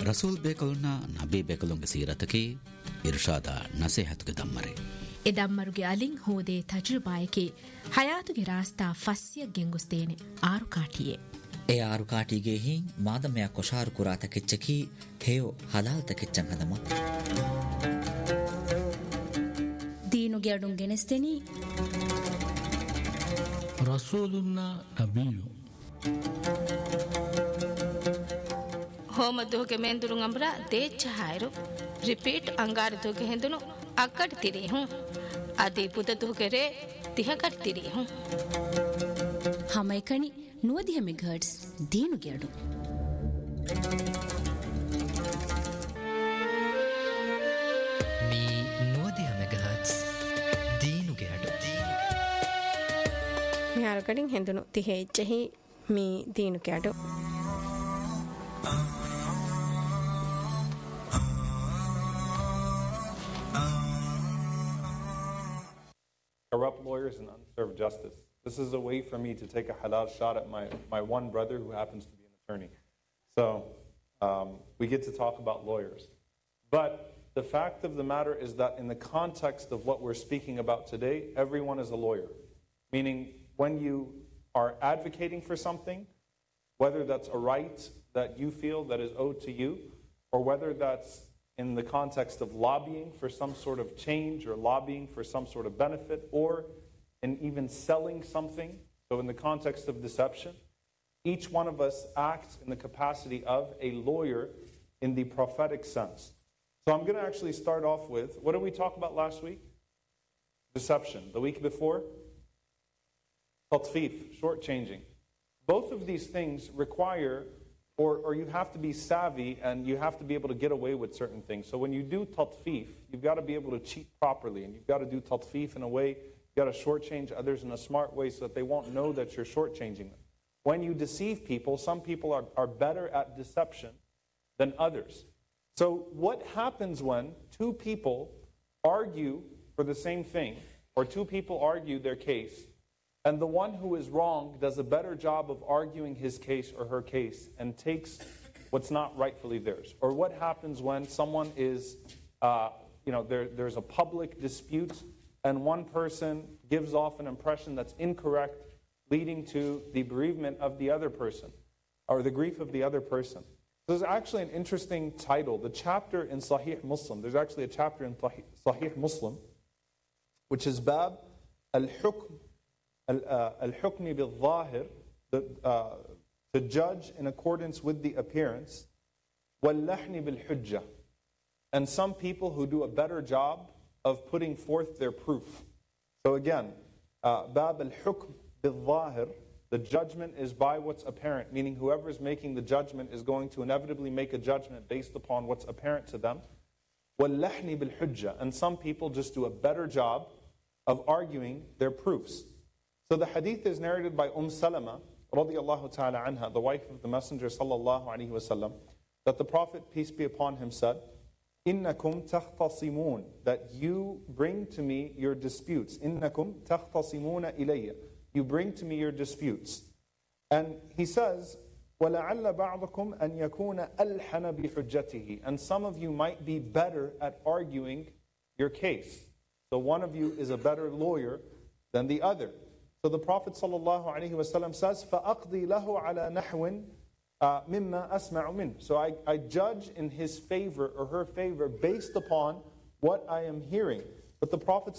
ರಸೂಲ್ ಬೇಕಲುನ್ನ ನಬಿ ಬೇಕಲುಂಗೆ ಸೀರತಕಿ ಇರ್ಷಾದ ನಸೀಹತುಗೆ ದಮ್ಮರೆ ಎದಮ್ಮರುಗೆ ಅಲಿಂಗ್ ಹೋದೆ ತಜುರ್ಬಾಯಕೆ ಹಯಾತುಗೆ ರಾಸ್ತಾ ಫಸ್ಸಿಯ ಗೆಂಗುಸ್ತೇನೆ ಆರು ಕಾಟಿಯೆ ಎ ಆರು ಕಾಟಿಗೆ ಹಿ ಮಾದಮೆಯ ಕೊಶಾರು ಕುರಾತ ಕೆಚ್ಚಕಿ ಹೇಯೋ ಹಲಾಲ್ತ ಕೆಚ್ಚಂ ಹದಮ ದೀನುಗೆ ಅಡುಂಗೆನೆಸ್ತೇನಿ ರಸೂಲುನ್ನ ನಬಿಯು ಹೋಮದುಗೆ ಮೆಂದುರು ಅಂಬ್ರ ದೇಚ್ಚ ಹಾಯರು ರಿಪೀಟ್ ಅಂಗಾರದುಗೆ ಹೆಂದುನು ಅಕ್ಕಡ್ ತಿರಿ ಹೂಂ ಅದಿ ಬುದದುಗೆ ರೇ ತಿಹ ಕಟ್ತಿರಿ ಹೂಂ ಹಮೈಕಣಿ ನುವದಿಯ megahertz ದೀನುಗೆ ಅಡು me ನುವದಿಯ megahertz ದೀನುಗೆ ಅಡು me ಆರ್ಗಡಿಂಗ್ ಹೆಂದುನು ತಿಹೆ ಇಚ್ಚಹಿ me ದೀನುಗೆ ಅಡು Corrupt lawyers and unserved justice. This is a way for me to take a halal shot at my one brother who happens to be an attorney. So we get to talk about lawyers. But the fact of the matter is that in the context of what we're speaking about today, everyone is a lawyer. Meaning when you are advocating for something, whether that's a right that you feel that is owed to you, or whether that's in the context of lobbying for some sort of change or lobbying for some sort of benefit, or in even selling something, so in the context of deception, each one of us acts in the capacity of a lawyer in the prophetic sense. So I'm going to actually start off with, what did we talk about last week? Deception. The week before? Tatfif, shortchanging. Both of these things require or you have to be savvy and you have to be able to get away with certain things. So when you do tatfif, you've got to be able to cheat properly, and you've got to do tatfif in a way, you've got to shortchange others in a smart way so that they won't know that you're shortchanging them. When you deceive people, some people are better at deception than others. So what happens when two people argue for the same thing, or two people argue their case, and the one who is wrong does a better job of arguing his case or her case and takes what's not rightfully theirs? Or what happens when someone is, there's a public dispute and one person gives off an impression that's incorrect, leading to the bereavement of the other person, or the grief of the other person? So there's actually an interesting title. The chapter in Sahih Muslim, there's actually a chapter in Sahih Muslim, which is Bab al-Hukm, al-hukmi bil-zahir, to judge in accordance with the appearance, wal-lahni bil-hujjah, and some people who do a better job of putting forth their proof. So again, bab al-hukm bil-zahir, the judgment is by what's apparent, meaning whoever is making the judgment is going to inevitably make a judgment based upon what's apparent to them. Wal-lahni bil-hujjah, and some people just do a better job of arguing their proofs. So the hadith is narrated by Salama, radiyallahu ta'ala anha, the wife of the Messenger sallallahu alayhi wa sallam, that the Prophet, peace be upon him, said, "Innakum takhtasimun," that you bring to me your disputes. Innakum takhtasimuna ilayya, you bring to me your disputes. And he says, وَلَعَلَّ بَعْضَكُمْ أَنْ يَكُونَ أَلْحَنَ بِحُجَّتِهِ, and some of you might be better at arguing your case. So one of you is a better lawyer than the other. So the Prophet ﷺ says, فَأَقْضِي لَهُ عَلَى نَحْوٍ مِمَّا أَسْمَعُ مِنْهُ. So I judge in his favor or her favor based upon what I am hearing. But the Prophet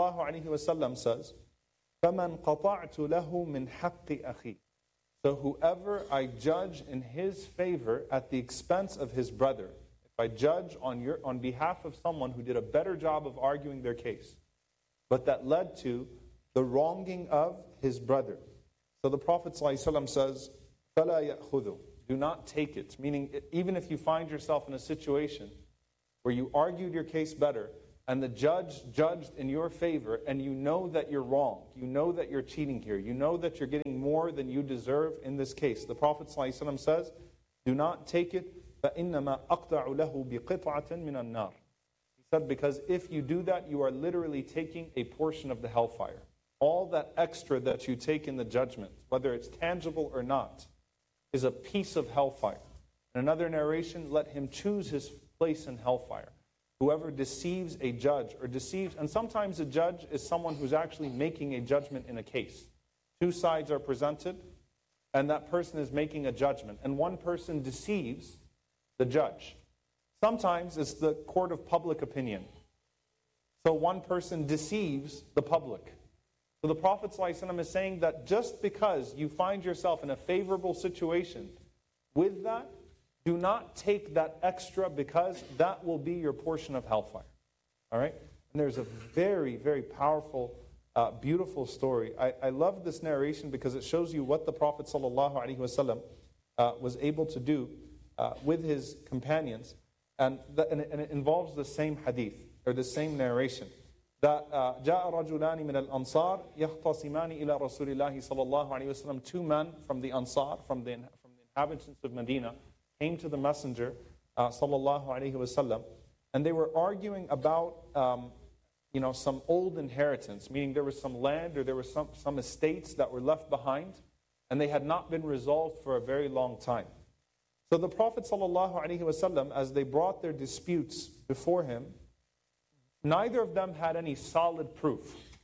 ﷺ says, فَمَنْ قَطَعْتُ لَهُ مِنْ حَقِّ أَخِي. So whoever I judge in his favor at the expense of his brother, if I judge on behalf of someone who did a better job of arguing their case, but that led to the wronging of his brother. So the Prophet ﷺ says, فَلَا يَأْخُذُ, do not take it. Meaning, even if you find yourself in a situation where you argued your case better, and the judge judged in your favor, and you know that you're wrong, you know that you're cheating here, you know that you're getting more than you deserve in this case, the Prophet ﷺ says, do not take it, فَإِنَّمَا أَقْطَعُ لَهُ بِقِطْعَةٍ مِنَ النَّارِ. He said, because if you do that, you are literally taking a portion of the hellfire. All that extra that you take in the judgment, whether it's tangible or not, is a piece of hellfire. In another narration, let him choose his place in hellfire. Whoever deceives a judge or deceives, and sometimes a judge is someone who's actually making a judgment in a case. Two sides are presented, and that person is making a judgment, and one person deceives the judge. Sometimes it's the court of public opinion. So one person deceives the public. So the Prophet ﷺ is saying that just because you find yourself in a favorable situation, with that, do not take that extra, because that will be your portion of hellfire. All right? And there's a very, very powerful, beautiful story. I love this narration because it shows you what the Prophet ﷺ was able to do with his companions. And it involves the same hadith, or the same narration. That جاء رجلان من الأنصار يختصمان إلى رسول الله صلى الله عليه وسلم. Two men from the Ansar, from the inhabitants of Medina, came to the Messenger sallallahu alaihi wasallam, and they were arguing about some old inheritance, meaning there was some land or there were some estates that were left behind, and they had not been resolved for a very long time. So the Prophet sallallahu alaihi wasallam, as they brought their disputes before him, neither of them had any solid proof.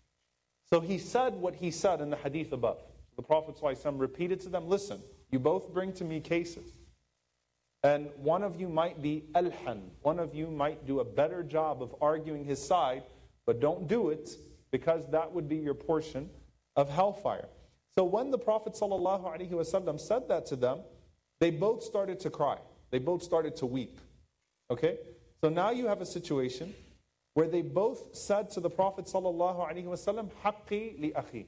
So he said what he said in the hadith above. The Prophet ﷺ repeated to them, listen, you both bring to me cases. And one of you might be alhan. One of you might do a better job of arguing his side, but don't do it, because that would be your portion of hellfire. So when the Prophet ﷺ said that to them, they both started to cry. They both started to weep. Okay? So now you have a situation where they both said to the Prophet ﷺ, Haqqi li akhi.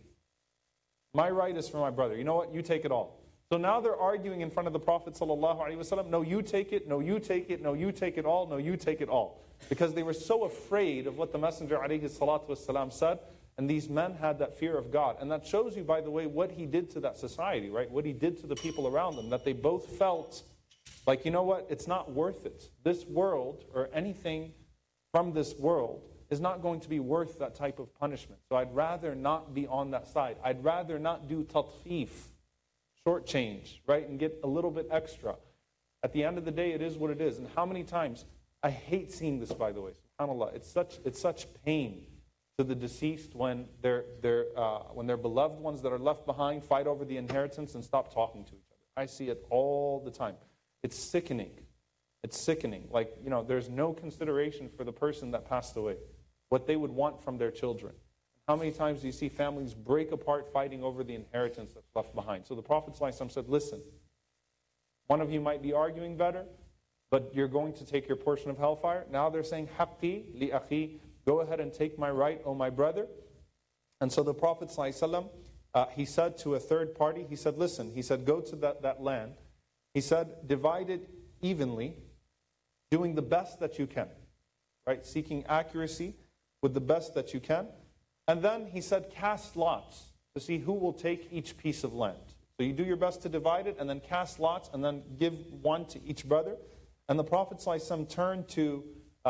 My right is for my brother. You know what? You take it all. So now they're arguing in front of the Prophet ﷺ, no, you take it, no, you take it, no, you take it all, no, you take it all. Because they were so afraid of what the Messenger ﷺ said, and these men had that fear of God. And that shows you, by the way, what he did to that society, right? What he did to the people around them, that they both felt like, you know what, it's not worth it. This world, or anything from this world, is not going to be worth that type of punishment. So I'd rather not be on that side. I'd rather not do tatfif, short change, right, and get a little bit extra. At the end of the day, it is what it is. And how many times, I hate seeing this, by the way, subhanAllah, it's such pain to the deceased when their beloved ones that are left behind fight over the inheritance and stop talking to each other. I see it all the time. It's sickening. It's sickening. Like, there's no consideration for the person that passed away, what they would want from their children. How many times do you see families break apart fighting over the inheritance that's left behind? So the Prophet ﷺ said, listen, one of you might be arguing better, but you're going to take your portion of hellfire. Now they're saying, Haqqi li akhi, go ahead and take my right, O my brother. And so the Prophet ﷺ, he said to a third party, he said, listen, he said, go to that land. He said, divide it evenly, doing the best that you can, right? Seeking accuracy with the best that you can. And then he said, cast lots to see who will take each piece of land. So you do your best to divide it, and then cast lots, and then give one to each brother. And the Prophet ﷺ turned to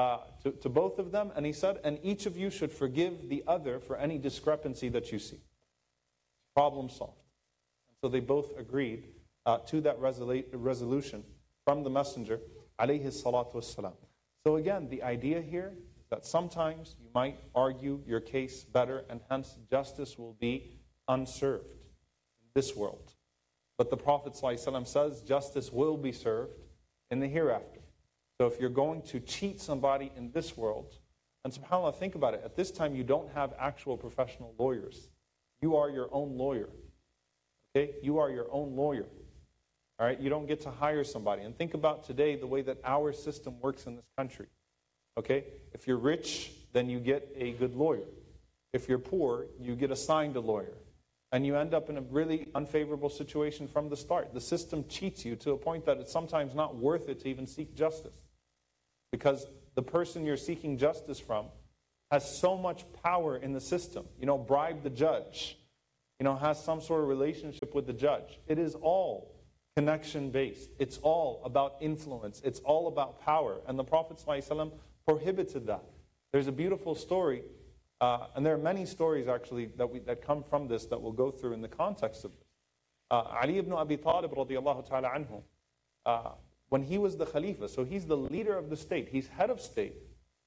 both of them, and he said, and each of you should forgive the other for any discrepancy that you see. Problem solved. And so they both agreed to that resolution from the Messenger, alayhi salatu wassalam. So again, the idea here is that sometimes you might argue your case better, and hence justice will be unserved in this world. But the Prophet ﷺ says justice will be served in the hereafter. So if you're going to cheat somebody in this world, and subhanAllah, think about it, at this time you don't have actual professional lawyers. You are your own lawyer. Okay? You are your own lawyer. All right? You don't get to hire somebody. And think about today the way that our system works in this country. Okay? If you're rich, then you get a good lawyer. If you're poor, you get assigned a lawyer. And you end up in a really unfavorable situation from the start. The system cheats you to a point that it's sometimes not worth it to even seek justice. Because the person you're seeking justice from has so much power in the system. Bribe the judge. Has some sort of relationship with the judge. It is all connection-based. It's all about influence. It's all about power. And the Prophet ﷺ prohibited that. There's a beautiful story, and there are many stories actually that come from this that we'll go through in the context of this. Ali ibn Abi Talib radiyallahu ta'ala anhu, when he was the Khalifa. So he's the leader of the state. He's head of state.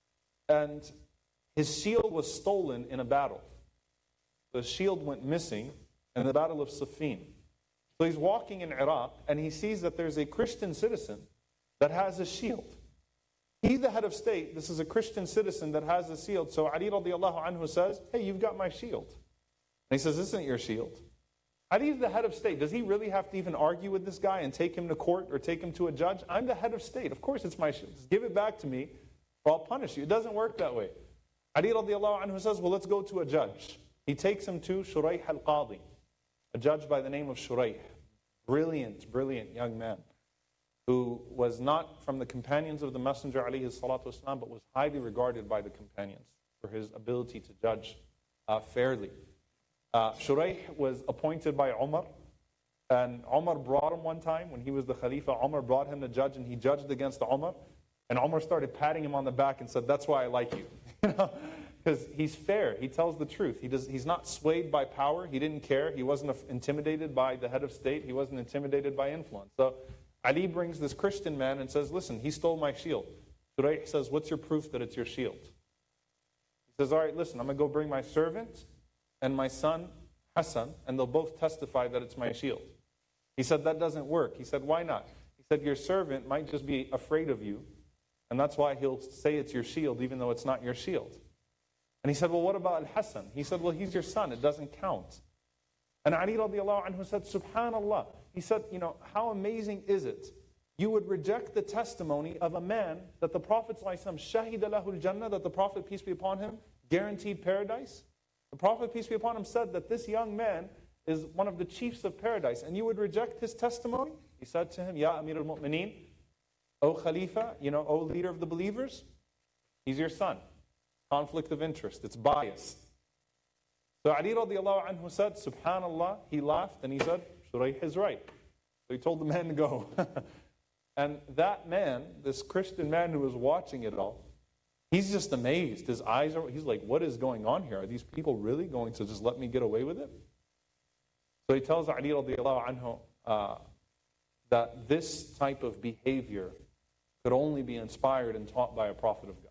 And his shield was stolen in a battle. The shield went missing in the Battle of Siffin. So he's walking in Iraq and he sees that there's a Christian citizen that has a shield. He's the head of state. This is a Christian citizen that has a shield. So Ali radiallahu anhu says, hey, you've got my shield. And he says, this isn't your shield. Ali is the head of state. Does he really have to even argue with this guy and take him to court or take him to a judge? I'm the head of state. Of course it's my shield. Just give it back to me or I'll punish you. It doesn't work that way. Ali radiallahu anhu says, well, let's go to a judge. He takes him to Shuraih al-Qadi, a judge by the name of Shuraih. Brilliant, brilliant young man who was not from the companions of the Messenger alayhi salatu wasalam, but was highly regarded by the companions for his ability to judge fairly. Shuraih was appointed by Umar, and Umar brought him one time when he was the Khalifa. Umar brought him to judge, and he judged against Umar. And Umar started patting him on the back and said, that's why I like you. Because he's fair. He tells the truth. He's not swayed by power. He didn't care. He wasn't intimidated by the head of state. He wasn't intimidated by influence. So Ali brings this Christian man and says, listen, he stole my shield. Shuraih says, what's your proof that it's your shield? He says, all right, listen, I'm going to go bring my servant and my son Hassan, and they'll both testify that it's my shield. He said, that doesn't work. He said, why not? He said, your servant might just be afraid of you, and that's why he'll say it's your shield, even though it's not your shield. And he said, well, what about Al-Hassan? He said, well, he's your son. It doesn't count. And Ali radiallahu anhu said, subhanallah. He said, how amazing is it? You would reject the testimony of a man that the Prophet shahida lahul jannah, that the Prophet, peace be upon him, guaranteed paradise. The Prophet, peace be upon him, said that this young man is one of the chiefs of paradise. And you would reject his testimony? He said to him, Ya Amir al-Mu'mineen, O Khalifa, O leader of the believers, he's your son. Conflict of interest. It's bias. So Ali radiallahu anhu said, subhanallah, he laughed and he said, Shuraih is right. So he told the man to go. And that man, this Christian man who was watching it all, he's just amazed. His eyes are, he's like, what is going on here? Are these people really going to just let me get away with it? So he tells Ali radiallahu anhu that this type of behavior could only be inspired and taught by a prophet of God.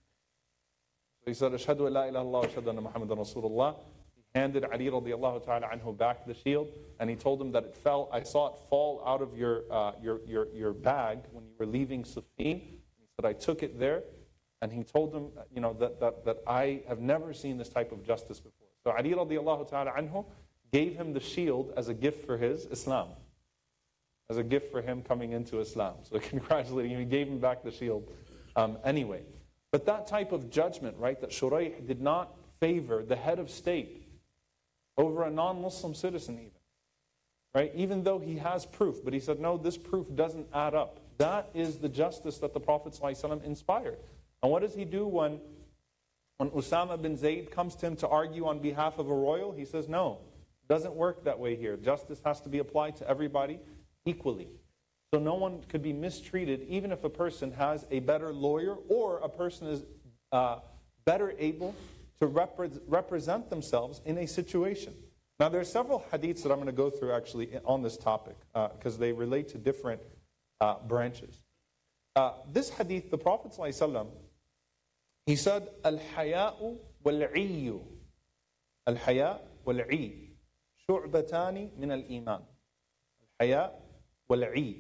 So he said, Ashhadu an la ilaha illallah wa ashhadu anna Muhammadan Rasulullah. He handed Ali radiallahu ta'ala anhu back the shield, and he told him that it fell. I saw it fall out of your bag when you were leaving Siffin. He said, I took it there. And he told him, that I have never seen this type of justice before. So Ali radiallahu ta'ala anhu gave him the shield as a gift for his Islam. As a gift for him coming into Islam. So congratulating him, he gave him back the shield anyway. But that type of judgment, right, that Shuraih did not favor the head of state over a non-Muslim citizen even. Right? Even though he has proof, but he said, no, this proof doesn't add up. That is the justice that the Prophet ﷺ inspired. And what does he do when Usama bin Zayd comes to him to argue on behalf of a royal? He says, no, it doesn't work that way here. Justice has to be applied to everybody equally. So no one could be mistreated, even if a person has a better lawyer or a person is better able to represent themselves in a situation. Now, there are several hadiths that I'm going to go through actually on this topic because they relate to different branches. This hadith, the Prophet ﷺ, he said, Al-haya'u wal-'iyyu. Al-haya' wal-'i. Shu'batani min al-iman. Al-haya' wal-'i.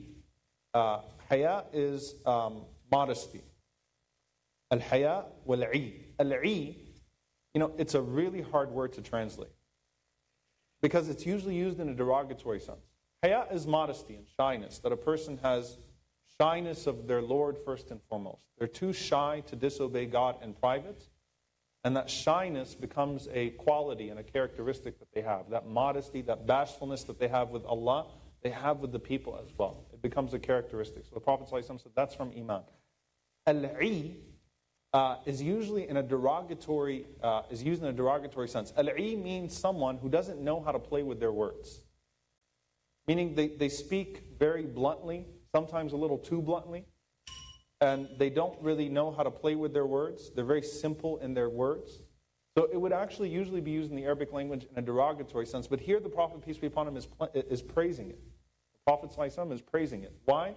Haya is modesty. Al-haya' wal-'i. Al-'i, it's a really hard word to translate because it's usually used in a derogatory sense. Haya is modesty and shyness, that a person has shyness of their Lord first and foremost. They're too shy to disobey God in private, and that shyness becomes a quality and a characteristic that they have. That modesty, that bashfulness that they have with Allah, they have with the people as well. It becomes a characteristic. So the Prophet ﷺ said that's from Iman. Al-'i is usually in a derogatory, is used in a derogatory sense. Al-'i means someone who doesn't know how to play with their words. Meaning they speak very bluntly, sometimes a little too bluntly, and they don't really know how to play with their words. They're very simple in their words. So it would actually usually be used in the Arabic language in a derogatory sense, but here the Prophet, peace be upon him, is praising it. The Prophet ﷺ is praising it. Why?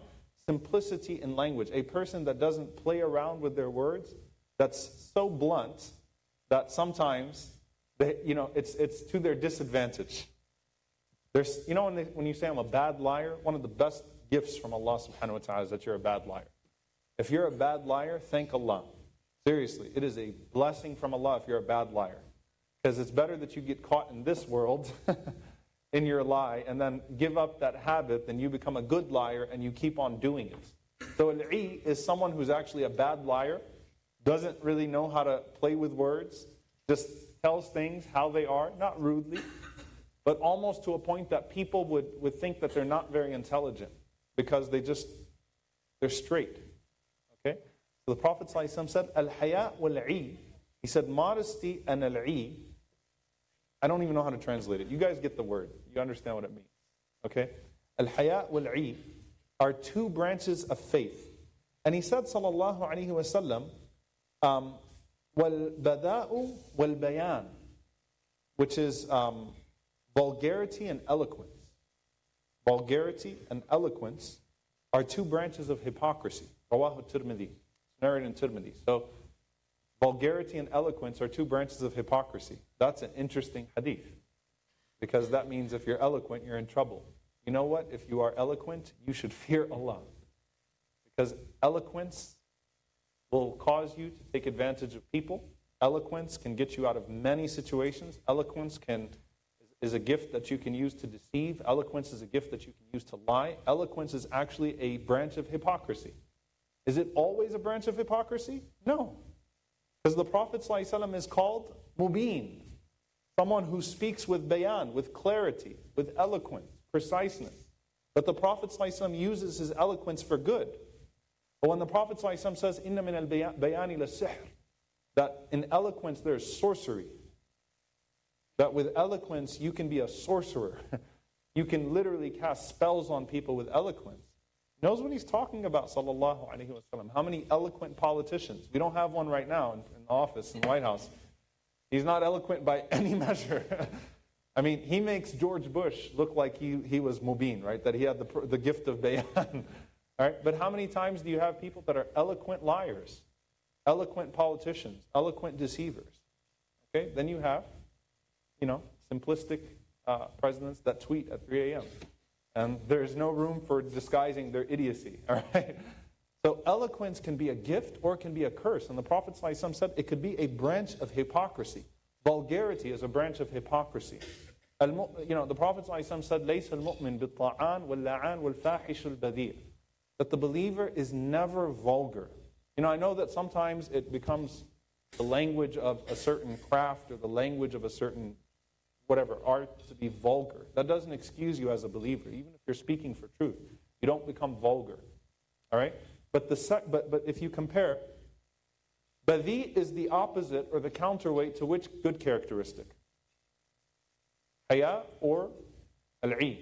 simplicity in language, a person that doesn't play around with their words, that's so blunt that sometimes it's to their disadvantage. There's, when you say I'm a bad liar, one of the best gifts from Allah subhanahu wa ta'ala is that you're a bad liar. If you're a bad liar, thank Allah. Seriously, it is a blessing from Allah if you're a bad liar. Because it's better that you get caught in this world in your lie and then give up that habit than you become a good liar and you keep on doing it. So al-'i is someone who's actually a bad liar, doesn't really know how to play with words, just tells things how they are, not rudely, but almost to a point that people would think that they're not very intelligent because they're straight. Okay? So the Prophet ﷺ said, al-haya wal-'i. He said, modesty and al-'i. I don't even know how to translate it. You guys get the word. You understand what it means. Okay? Al-haya wal-'i are two branches of faith. And he said, sallallahu alayhi wa sallam, wal-bada'u wal-bayan, which is vulgarity and eloquence. Vulgarity and eloquence are two branches of hypocrisy. Rawahu Tirmidhi. Narrated in Tirmidhi. So, vulgarity and eloquence are two branches of hypocrisy. That's an interesting hadith. Because that means if you're eloquent, you're in trouble. You know what? If you are eloquent, you should fear Allah. Because eloquence will cause you to take advantage of people. Eloquence can get you out of many situations. Eloquence is a gift that you can use to deceive. Eloquence is a gift that you can use to lie. Eloquence is actually a branch of hypocrisy. Is it always a branch of hypocrisy? No. Because the Prophet ﷺ is called mubin, someone who speaks with bayan, with clarity, with eloquence, preciseness. But the Prophet ﷺ uses his eloquence for good. But when the Prophet ﷺ says, "Inna min al-bayani la-sihr," that in eloquence there's sorcery. That with eloquence you can be a sorcerer. You can literally cast spells on people with eloquence. He knows what he's talking about, sallallahu alaihi wasallam. How many eloquent politicians? We don't have one right now in the office, in the White House. He's not eloquent by any measure. I mean, he makes George Bush look like he was mubin, right? That he had the gift of bayan. All right? But how many times do you have people that are eloquent liars, eloquent politicians, eloquent deceivers? Okay? Then you have, simplistic presidents that tweet at 3 a.m. And there's no room for disguising their idiocy. All right? So eloquence can be a gift or it can be a curse. And the Prophet ﷺ said it could be a branch of hypocrisy. Vulgarity is a branch of hypocrisy. The Prophet ﷺ said, لَيْسَ الْمُؤْمِنْ بِالطَّعَانِ وَاللَّعَانِ وَالْفَاحِشُ الْبَذِيرِ. That the believer is never vulgar. I know that sometimes it becomes the language of a certain craft or the language of a certain art to be vulgar. That doesn't excuse you as a believer. Even if you're speaking for truth, you don't become vulgar. All right? But if you compare, badhi is the opposite or the counterweight to which good characteristic? Haya or al-'i.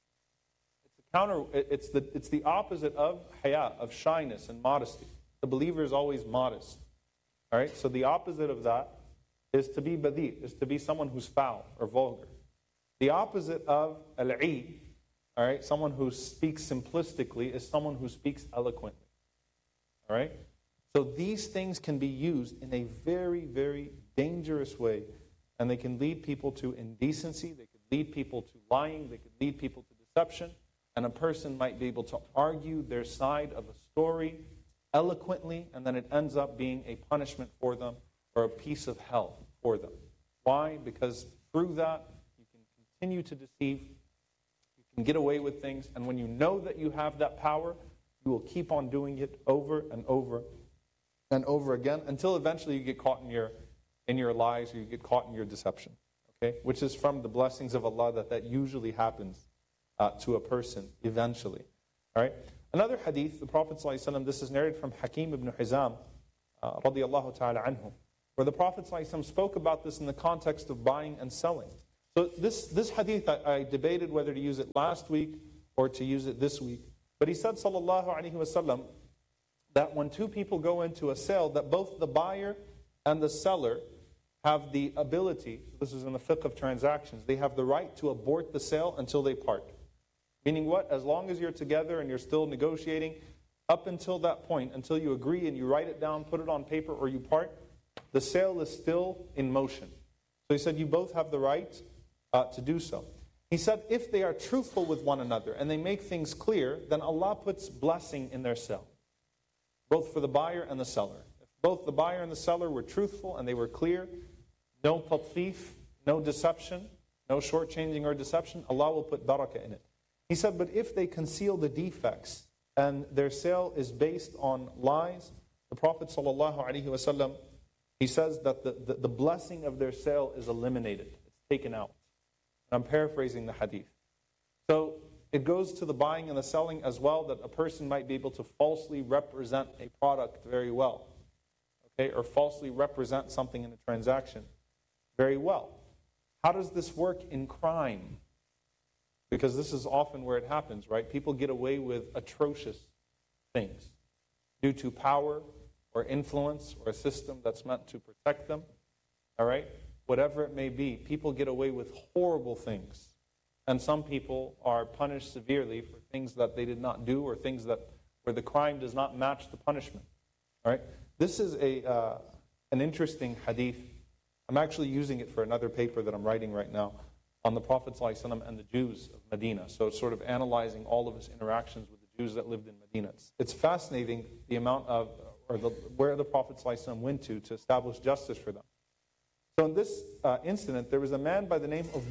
It's the opposite of haya, of shyness and modesty. The believer is always modest. All right? So the opposite of that is to be badhi, is to be someone who's foul or vulgar. The opposite of al-'i, all right, someone who speaks simplistically, is someone who speaks eloquently. All right? So these things can be used in a very, very dangerous way, and they can lead people to indecency, they could lead people to lying, they could lead people to deception, and a person might be able to argue their side of a story eloquently, and then it ends up being a punishment for them or a piece of hell for them. Why? Because through that, you can continue to deceive, you can get away with things, and when you know that you have that power, you will keep on doing it over and over and over again until eventually you get caught in your lies or you get caught in your deception. Okay? Which is from the blessings of Allah that usually happens to a person eventually. All right? Another hadith, the Prophet ﷺ, this is narrated from Hakim ibn Hizam, radiyallahu ta'ala anhu, where the Prophet ﷺ spoke about this in the context of buying and selling. So this hadith, I debated whether to use it last week or to use it this week. But he said, sallallahu alaihi wasallam, that when two people go into a sale, that both the buyer and the seller have the ability, this is in the fiqh of transactions, they have the right to abort the sale until they part. Meaning what? As long as you're together and you're still negotiating, up until that point, until you agree and you write it down, put it on paper, or you part, the sale is still in motion. So he said, you both have the right to do so. He said, if they are truthful with one another and they make things clear, then Allah puts blessing in their sale, both for the buyer and the seller. If both the buyer and the seller were truthful and they were clear, no tatfif, no deception, no shortchanging or deception, Allah will put barakah in it. He said, but if they conceal the defects and their sale is based on lies, the Prophet ﷺ, he says that the blessing of their sale is eliminated. It's taken out. And I'm paraphrasing the hadith. So it goes to the buying and the selling as well, that a person might be able to falsely represent a product very well. Okay, or falsely represent something in a transaction very well. How does this work in crime? Because this is often where it happens, right? People get away with atrocious things due to power or influence or a system that's meant to protect them. All right? Whatever it may be, people get away with horrible things. And some people are punished severely for things that they did not do or things that where the crime does not match the punishment. All right? This is an interesting hadith. I'm actually using it for another paper that I'm writing right now on the Prophet ﷺ and the Jews of Medina. So it's sort of analyzing all of his interactions with the Jews that lived in Medina. It's fascinating the amount of, where the Prophet ﷺ went to establish justice for them. So in this incident, there was a man by the name of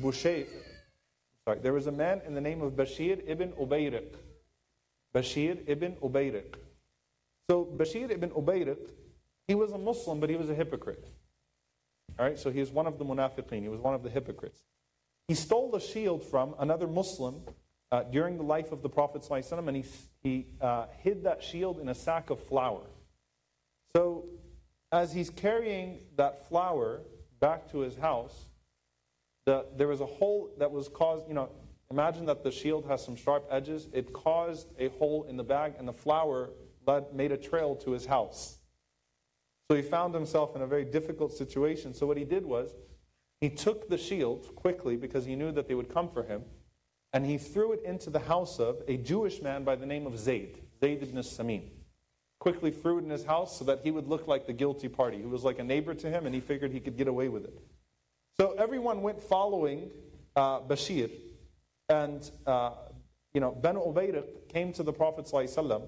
there was a man in the name of Bashir ibn Ubayriq. Bashir ibn Ubayriq. So Bashir ibn Ubayriq, he was a Muslim, but he was a hypocrite. All right, so he was one of the munafiqeen. He was one of the hypocrites. He stole the shield from another Muslim during the life of the Prophet ﷺ, and he hid that shield in a sack of flour. So as he's carrying that flour back to his house, there was a hole that was caused, imagine that the shield has some sharp edges. It caused a hole in the bag, and the flour made a trail to his house. So he found himself in a very difficult situation. So what he did was, he took the shield quickly because he knew that they would come for him, and he threw it into the house of a Jewish man by the name of Zayd ibn Samim. Quickly threw it in his house so that he would look like the guilty party, who was like a neighbor to him, and he figured he could get away with it. So everyone went following Bashir, and Banu Ubayriq came to the Prophet ﷺ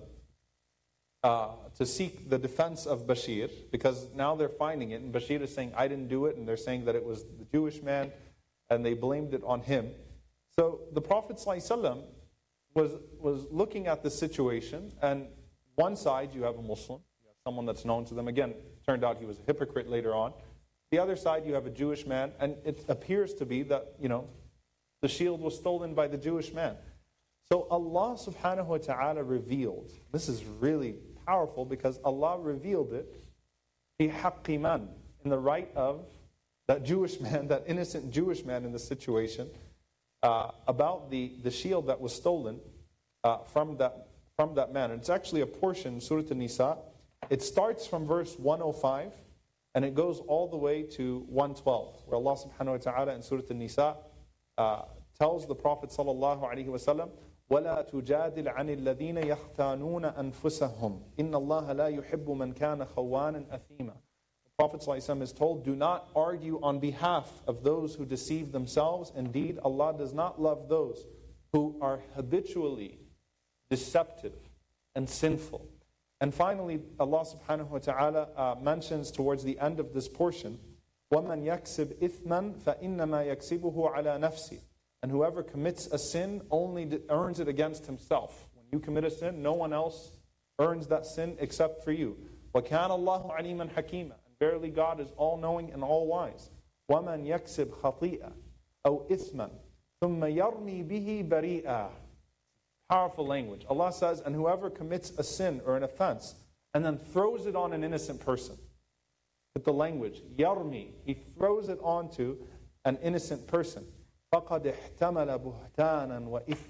to seek the defense of Bashir, because now they're finding it, and Bashir is saying, I didn't do it, and they're saying that it was the Jewish man, and they blamed it on him. So the Prophet ﷺ was looking at the situation, and one side you have a Muslim, you have someone that's known to them. Again, it turned out he was a hypocrite later on. The other side you have a Jewish man, and it appears to be that, the shield was stolen by the Jewish man. So Allah subhanahu wa ta'ala revealed, this is really powerful because Allah revealed it, fi haqqi man, in the right of that Jewish man, that innocent Jewish man in the situation, about the shield that was stolen from that man. And it's actually a portion in Surah An-Nisa. It starts from verse 105 and it goes all the way to 112, where Allah subhanahu wa ta'ala in Surah An-Nisa tells the Prophet sallallahu alaihi wasallam, وَلَا تُجَادِلْ عَنِ الَّذِينَ يَخْتَانُونَ أَنفُسَهُمْ إِنَّ اللَّهَ لَا يُحِبُّ مَنْ كَانَ خَوَّانًا أَثِيمًا. The Prophet ﷺ is told, do not argue on behalf of those who deceive themselves. Indeed, Allah does not love those who are habitually deceptive and sinful. And finally, Allah subhanahu wa ta'ala mentions towards the end of this portion, وَمَنْ يَكْسِبْ إِثْمًا فَإِنَّمَا يَكْسِبُهُ عَلَى نَفْسِهِ. And whoever commits a sin only earns it against himself. When you commit a sin, no one else earns that sin except for you. وَكَانَ اللَّهُ عَلِيمًا حَكِيمًا. And verily God is all-knowing and all-wise. وَمَنْ يَكْسِبْ خَطِيئًا أَوْ إِثْمًا ثُمَّ يَرْمِي بِهِ بَرِيئًا. Powerful language. Allah says, and whoever commits a sin or an offense and then throws it on an innocent person. With the language, yarmi, he throws it onto an innocent person. فَقَدْ احْتَمَلَ بُهْتَانًا